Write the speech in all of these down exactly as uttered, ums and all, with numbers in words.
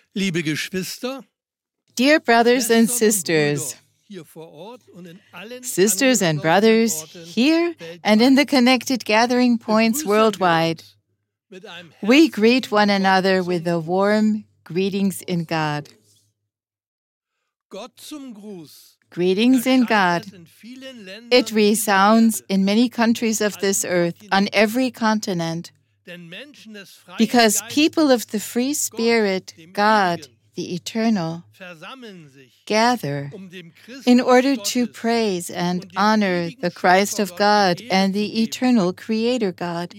Liebe Geschwister, Dear brothers and sisters, sisters and brothers here and in the connected gathering points worldwide, we greet one another with a warm greetings in God. Greetings in God. It resounds in many countries of this earth, on every continent, because people of the free spirit, God, the eternal, gather in order to praise and honor the Christ of God and the eternal Creator God,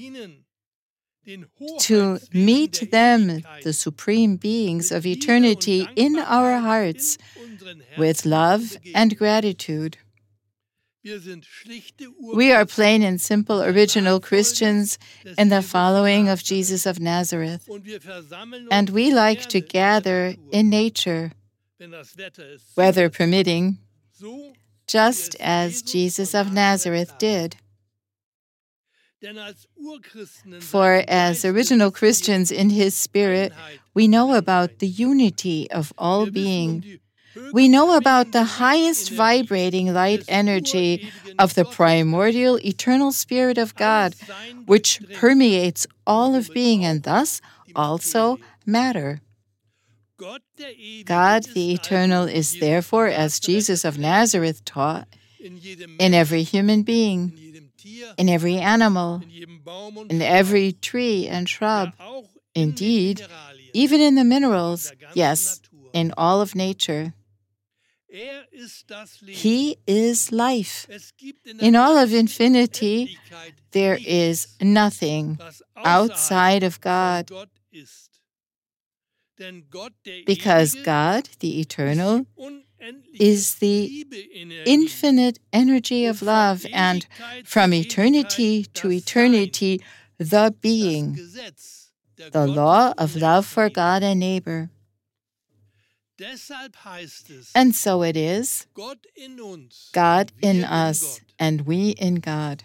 to meet them, the supreme beings of eternity, in our hearts with love and gratitude. We are plain and simple original Christians in the following of Jesus of Nazareth, and we like to gather in nature, weather permitting, just as Jesus of Nazareth did. For as original Christians in His Spirit, we know about the unity of all being. We know about the highest vibrating light energy of the primordial eternal Spirit of God, which permeates all of being and thus also matter. God the Eternal is therefore, as Jesus of Nazareth taught, in every human being, in every animal, in every tree and shrub, indeed, even in the minerals, yes, in all of nature. He is life. In all of infinity, there is nothing outside of God, because God, the Eternal, is the infinite energy of love, and from eternity to eternity, the being, the law of love for God and neighbor. And so it is, God in us, and we in God.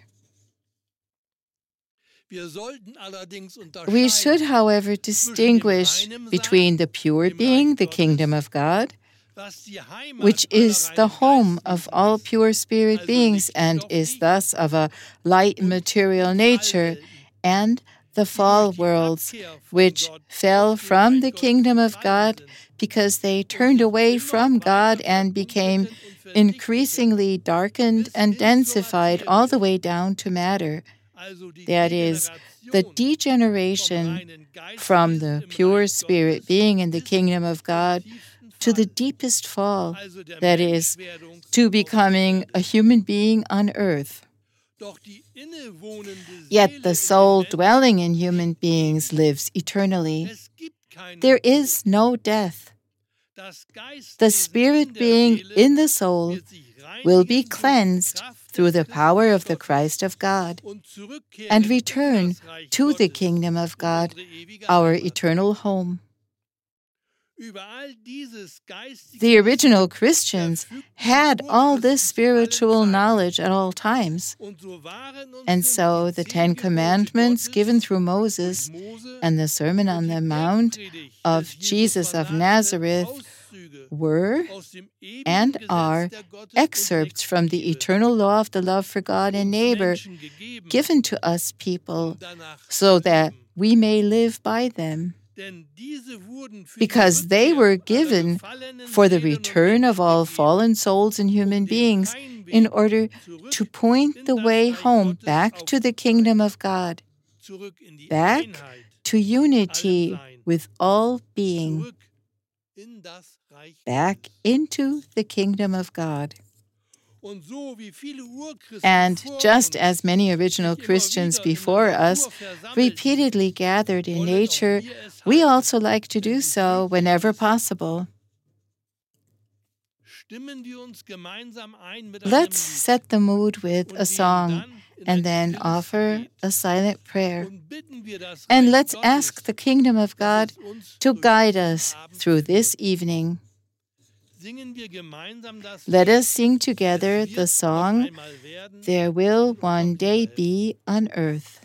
We should, however, distinguish between the pure being, the kingdom of God, which is the home of all pure spirit beings and is thus of a light material nature, and the fall worlds, which fell from the kingdom of God because they turned away from God and became increasingly darkened and densified all the way down to matter. That is, the degeneration from the pure spirit being in the kingdom of God to the deepest fall, that is, to becoming a human being on earth. Yet the soul dwelling in human beings lives eternally. There is no death. The spirit being in the soul will be cleansed through the power of the Christ of God and return to the kingdom of God, our eternal home. The original Christians had all this spiritual knowledge at all times. And so the Ten Commandments given through Moses and the Sermon on the Mount of Jesus of Nazareth were and are excerpts from the eternal law of the love for God and neighbor given to us people so that we may live by them. Because they were given for the return of all fallen souls and human beings in order to point the way home back to the kingdom of God, back to unity with all being, back into the kingdom of God. And just as many original Christians before us repeatedly gathered in nature, we also like to do so whenever possible. Let's set the mood with a song and then offer a silent prayer. And let's ask the kingdom of God to guide us through this evening. Let us sing together the song, There Will One Day Be on Earth.